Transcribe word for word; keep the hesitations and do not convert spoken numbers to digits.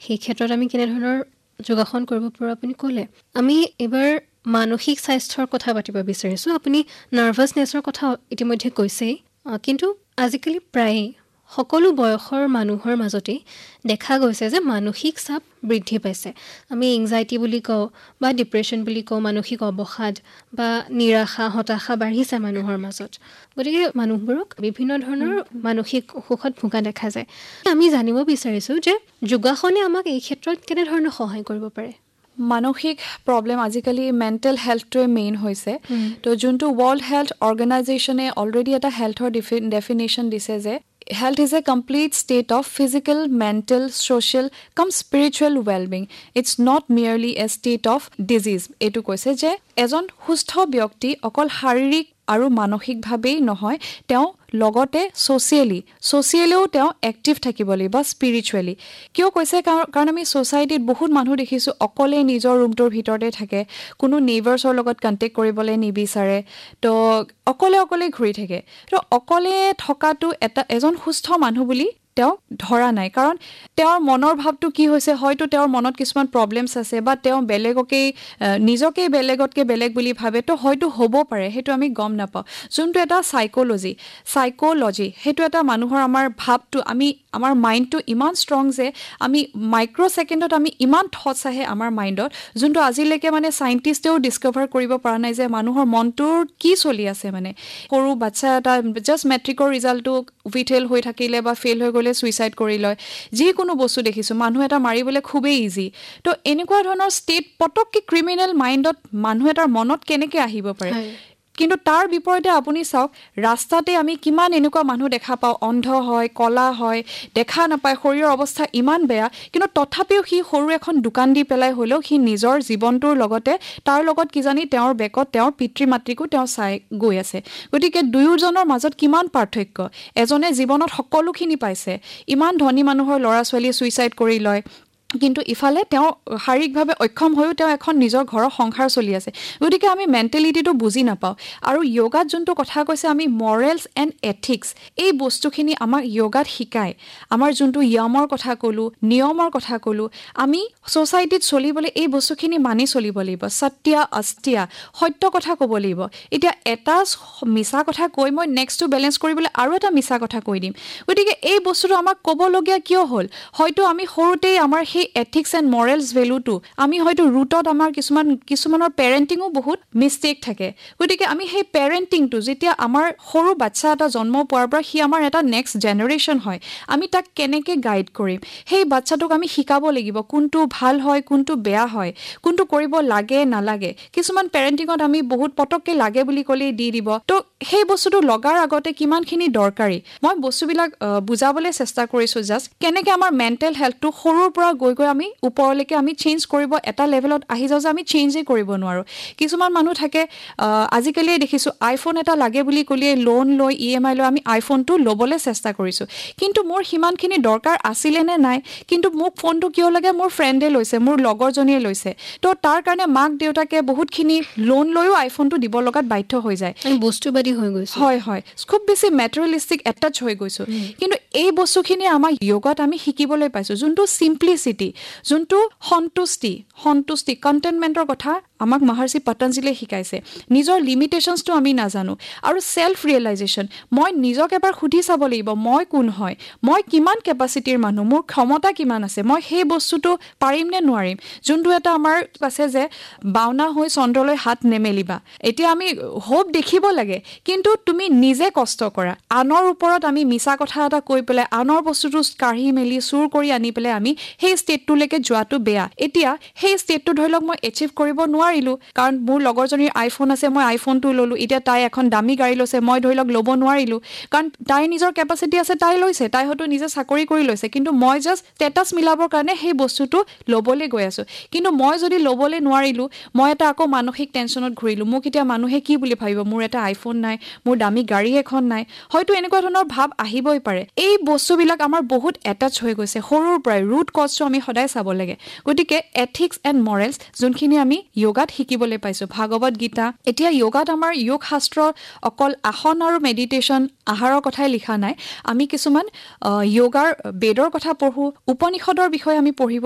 সেই ক্ষেত্ৰত আমি কেনেধৰণৰ যোগাসন কৰিব পাৰোঁ আপুনি ক'লে। আমি এবাৰ মানসিক স্বাস্থ্যৰ কথা পাতিব বিচাৰিছোঁ। আপুনি নাৰ্ভাছনেছৰ কথা ইতিমধ্যে কৈছেই, কিন্তু আজিকালি প্ৰায়ে সকলো বয়সৰ মানুহৰ মাজতেই দেখা গৈছে যে মানসিক চাপ বৃদ্ধি পাইছে। আমি এংজাইটি বুলি কওঁ বা ডিপ্ৰেশ্যন বুলি কওঁ, মানসিক অৱসাদ বা নিৰাশা হতাশা বাঢ়িছে মানুহৰ মাজত। গতিকে মানুহবোৰক বিভিন্ন ধৰণৰ মানসিক অসুখত ভোগা দেখা যায়। আমি জানিব বিচাৰিছোঁ যে যোগাসনে আমাক এই ক্ষেত্ৰত কেনেধৰণৰ সহায় কৰিব পাৰে। মানসিক প্ৰব্লেম আজিকালি মেণ্টেল হেল্থটোৱে মেইন হৈছে। তো যোনটো ৱৰ্ল্ড হেল্থ অৰ্গেনাইজেশ্যনে অলৰেডি এটা হেল্থৰ ডেফিনেশ্যন দিছে যে health is a complete state of physical, mental, social, come spiritual well-being. It's not merely a state of disease. এইটো কৈছে যে এজন সুস্থ ব্যক্তি অকল শাৰীৰিক আৰু মানসিকভাৱেই নহয়, তেওঁ লগতে ছ'চিয়েলি ছ'চিয়েলিও তেওঁ এক্টিভ থাকিব লাগিব স্পিৰিচুৱেলি। কিয় কৈছে? কাৰণ আমি ছ'চাইটিত বহুত মানুহ দেখিছোঁ অকলে নিজৰ ৰুমটোৰ ভিতৰতে থাকে, কোনো নেইবাৰ্ছৰ লগত কণ্টেক্ট কৰিবলৈ নিবিচাৰে, তো অকলে অকলে ঘূৰি থাকে। তো অকলে থকাটো এটা এজন সুস্থ মানুহ বুলি তেওঁ ধৰা নাই, কাৰণ তেওঁৰ মনৰ ভাৱটো কি হৈছে, হয়তো তেওঁৰ মনত কিছুমান প্ৰব্লেমছ আছে বা তেওঁ বেলেগকেই নিজকেই বেলেগতকৈ বেলেগ বুলি ভাবে, তো হয়তো হ'ব পাৰে, সেইটো আমি গম নাপাওঁ। যোনটো এটা চাইক'লজি চাইক'লজি সেইটো এটা মানুহৰ আমাৰ ভাৱটো, আমি আমাৰ মাইণ্ডটো ইমান ষ্ট্ৰং যে আমি মাইক্ৰ' ছেকেণ্ডত আমি ইমান থটছ আহে আমাৰ মাইণ্ডত, যোনটো আজিলৈকে মানে চাইণ্টিষ্টেও ডিছকভাৰ কৰিব পৰা নাই যে মানুহৰ মনটোৰ কি চলি আছে। মানে সৰু বাচ্ছা এটা জাষ্ট মেট্ৰিকৰ ৰিজাল্টটো উইথেল হৈ থাকিলে বা ফেইল হৈ গ'লে ছুইচাইড কৰি লয়। যিকোনো বস্তু দেখিছোঁ, মানুহ এটা মাৰিবলৈ খুবেই ইজি। তো এনেকুৱা ধৰণৰ ষ্টেট পটককৈ ক্ৰিমিনেল মাইণ্ডত মানুহ এটাৰ মনত কেনেকৈ আহিব পাৰে। কিন্তু তাৰ বিপৰীতে আপুনি চাওক, ৰাস্তাতে আমি কিমান এনেকুৱা মানুহ দেখা পাওঁ, অন্ধ হয়, কলা হয়, দেখা নাপায়, শৰীৰৰ অৱস্থা ইমান বেয়া, কিন্তু তথাপিও সি সৰু এখন দোকান দি পেলাই হ'লেও সি নিজৰ জীৱনটোৰ লগতে তাৰ লগত কিজানি তেওঁৰ বেকত তেওঁৰ পিতৃ মাতৃকো তেওঁ চাই গৈ আছে। গতিকে দুয়োজনৰ মাজত কিমান পাৰ্থক্য। এজনে জীৱনত সকলোখিনি পাইছে, ইমান ধনী মানুহৰ ল'ৰা ছোৱালীয়ে ছুইচাইড কৰি লয়, কিন্তু ইফালে তেওঁ শাৰীৰিকভাৱে অক্ষম হৈও তেওঁ এখন নিজৰ ঘৰৰ সংসাৰ চলি আছে। গতিকে আমি মেণ্টেলিটিটো বুজি নাপাওঁ। আৰু য়োগাত যোনটো কথা কৈছে, আমি মৰেলছ এণ্ড এথিক্স, এই বস্তুখিনি আমাক য়োগাত শিকায়। আমাৰ যোনটো য়ামৰ কথা ক'লোঁ, নিয়মৰ কথা ক'লোঁ, আমি ছ'চাইটিত চলিবলৈ এই বস্তুখিনি মানি চলিব লাগিব। সত্য অস্ত্য, সত্য কথা ক'ব লাগিব। এতিয়া এটা মিছা কথা কৈ মই নেক্সটটো বেলেঞ্চ কৰিবলৈ আৰু এটা মিছা কথা কৈ দিম। গতিকে এই বস্তুটো আমাক ক'বলগীয়া কিয় হ'ল? হয়তো আমি সৰুতেই আমাৰ সেই এথিক্স এণ্ড মৰেলছ ভেলুটো আমি হয়তো ৰুটত আমাৰ কিছুমান কিছুমানৰ পেৰেণ্টিঙো বহুত মিষ্টেক থাকে। গতিকে আমি সেই পেৰেণ্টিংটো যেতিয়া আমাৰ সৰু বাচ্ছা এটা জন্ম পোৱাৰ পৰা সি আমাৰ এটা নেক্সট জেনেৰেশ্যন হয়, আমি তাক কেনেকৈ গাইড কৰিম, সেই বাচ্ছাটোক আমি শিকাব লাগিব কোনটো ভাল হয়, কোনটো বেয়া হয়, কোনটো কৰিব লাগে নালাগে। কিছুমান পেৰেণ্টিঙত আমি বহুত পটককৈ লাগে বুলি ক'লেই দি দিব। তো সেই বস্তুটো লগাৰ আগতে কিমানখিনি দৰকাৰী, মই বস্তুবিলাক বুজাবলৈ চেষ্টা কৰিছোঁ। জাষ্ট কেনেকৈ আমাৰ মেণ্টেল হেল্থটো সৰুৰ পৰা গৈ গৈ আমি ওপৰলৈকে আমি চেঞ্জ কৰিব এটা লেভেলত আহি যাওঁ যে আমি চেঞ্জেই কৰিব নোৱাৰোঁ। কিছুমান মানুহ থাকে, আজিকালি দেখিছোঁ আইফোন এটা লাগে বুলি ক'লে লোন লৈ ই এম আই লৈ আমি আইফোনটো ল'বলৈ চেষ্টা কৰিছোঁ। কিন্তু মোৰ সিমানখিনি দৰকাৰ আছিলে নে নাই, কিন্তু মোক ফোনটো কিয় লাগে, মোৰ ফ্ৰেণ্ডে লৈছে, মোৰ লগৰজনীয়ে লৈছে, তো তাৰ কাৰণে মাক দেউতাকে বহুতখিনি লোন লৈও আইফোনটো দিব লগাত বাধ্য হৈ যায়। বস্তুবাদী হৈ গৈছে। হয় হয়, খুব বেছি মেটেৰিয়েলিষ্টিক এটাচ হৈ গৈছোঁ। কিন্তু এই বস্তুখিনি আমাৰ য়োগাত আমি শিকিবলৈ পাইছোঁ, যোনটো চিম্প্লিচিটি, যোনটো সন্তুষ্টি সন্তুষ্টি কণ্টেণ্টমেণ্টৰ কথা আমাক মহৰ্ষি পতঞ্জলীয়ে শিকাইছে। নিজৰ লিমিটেশ্যনছটো আমি নাজানো। আৰু ছেল্ফ ৰিয়েলাইজেশ্যন, মই নিজক এবাৰ সুধি চাব লাগিব, মই কোন হয়, মই কিমান কেপাচিটিৰ মানুহ, মোৰ ক্ষমতা কিমান আছে, মই সেই বস্তুটো পাৰিম নে নোৱাৰিম। যোনটো এটা আমাৰ আছে যে বাওনা হৈ চন্দ্ৰলৈ হাত নেমেলিবা। এতিয়া আমি হোপ দেখিব লাগে, কিন্তু তুমি নিজে কষ্ট কৰা। আনৰ ওপৰত আমি মিছা কথা এটা কৈ পেলাই আনৰ বস্তুটো কাঢ়ি মেলি চুৰ কৰি আনি পেলাই আমি সেই ষ্টেটটোলৈকে যোৱাটো বেয়া। এতিয়া সেই ষ্টেটটো ধৰি লওক মই এচিভ কৰিব নোৱাৰিলোঁ, কাৰণ মোৰ লগৰজনীৰ আইফোন আছে, মই আইফোনটো ল'লোঁ। এতিয়া তাই এখন দামী গাড়ী লৈছে, মই ধৰি লওক ল'ব নোৱাৰিলোঁ, কাৰণ তাই নিজৰ কেপাচিটি আছে, তাই লৈছে, তাই হয়তো নিজে চাকৰি কৰি লৈছে, কিন্তু মই জাষ্ট ষ্টেটাছ মিলাবৰ কাৰণে সেই বস্তুটো ল'বলৈ গৈ আছোঁ। কিন্তু মই যদি ল'বলৈ নোৱাৰিলোঁ, মই এটা আকৌ মানসিক টেনশ্যনত ঘূৰিলোঁ। মোক এতিয়া মানুহে কি বুলি ভাবিব, মোৰ এটা আইফোন নাই, মোৰ দামী গাড়ী এখন নাই, হয়তো এনেকুৱা ধৰণৰ ভাৱ আহিবই পাৰে। এই বস্তুবিলাক আমাৰ বহুত এটাচ হৈ গৈছে সৰুৰ পৰাই। ৰুট কজটো আমি সদায় চাব লাগে। গতিকে এথিক্স এণ্ড মৰেলছ যোনখিনি আমি য়োগাত শিকিবলৈ পাইছোঁ, ভাগৱত গীতা। এতিয়া য়োগাত আমাৰ যোগ শাস্ত্ৰ অকল আসন আৰু মেডিটেশ্যন আহাৰৰ কথাই লিখা নাই, আমি কিছুমান য়োগাৰ বেদৰ কথা পঢ়োঁ, উপনিষদৰ বিষয়ে আমি পঢ়িব